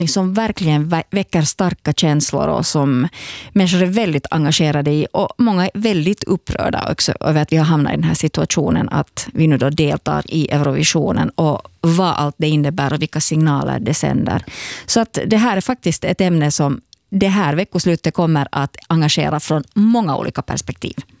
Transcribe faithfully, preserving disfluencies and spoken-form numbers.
som verkligen väcker starka känslor och som människor är väldigt engagerade i, och många är väldigt upprörda också över att vi har hamnat i den här situationen att vi nu då deltar i Eurovisionen och vad allt det innebär och vilka signaler det sänder. Så att det här är faktiskt ett ämne som det här veckoslutet kommer att engagera från många olika perspektiv.